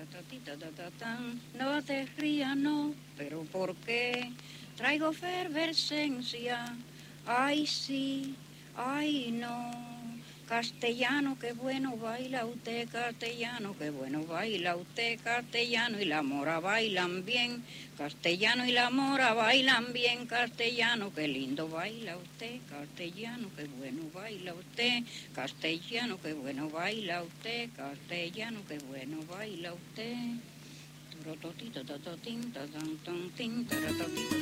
No te rías, no, pero ¿por qué? Traigo efervescencia. Ay, sí, ay, no. Castellano, qué bueno baila usted, castellano, qué bueno baila usted, castellano y la mora bailan bien, castellano y la mora bailan bien, castellano, qué lindo baila usted, castellano, qué bueno baila usted, castellano, qué bueno baila usted, castellano, qué bueno baila usted.